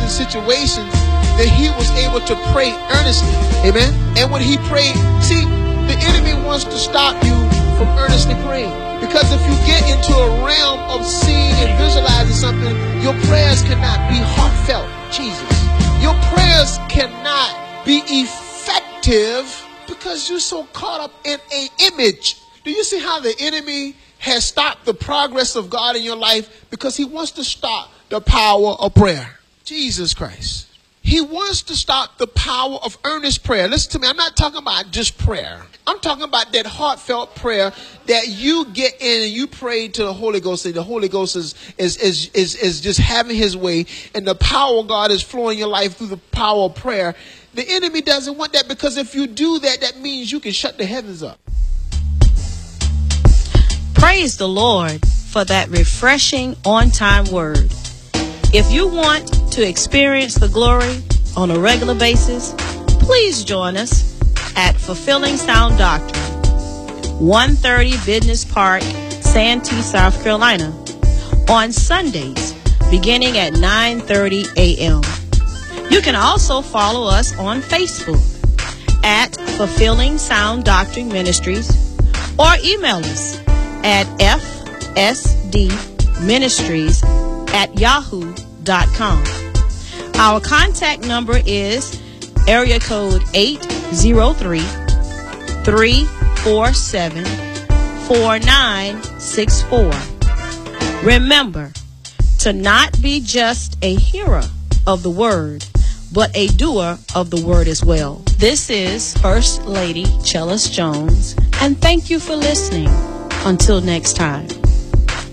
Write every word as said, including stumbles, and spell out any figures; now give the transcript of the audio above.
and situations that he was able to pray earnestly. Amen. And when he prayed, see, the enemy wants to stop you from earnestly praying. Because if you get into a realm of seeing and visualizing something, your prayers cannot be heartfelt. Jesus. Your prayers cannot be effective because you're so caught up in an image. Do you see how the enemy has stopped the progress of God in your life? Because he wants to stop the power of prayer. Jesus Christ. He wants to stop the power of earnest prayer. Listen to me. I'm not talking about just prayer. I'm talking about that heartfelt prayer that you get in and you pray to the Holy Ghost. And the Holy Ghost is, is, is, is, is just having his way. And the power of God is flowing in your life through the power of prayer. The enemy doesn't want that, because if you do that, that means you can shut the heavens up. Praise the Lord for that refreshing on-time word. If you want to experience the glory on a regular basis, please join us at Fulfilling Sound Doctrine, one thirty Business Park, Santee, South Carolina, on Sundays beginning at nine thirty a.m. You can also follow us on Facebook at Fulfilling Sound Doctrine Ministries, or email us at f s d ministries at yahoo dot com. Our contact number is area code eight zero three, three four seven, four nine six four. Remember to not be just a hearer of the word, but a doer of the word as well. This is First Lady Chellis Jones, and thank you for listening. Until next time.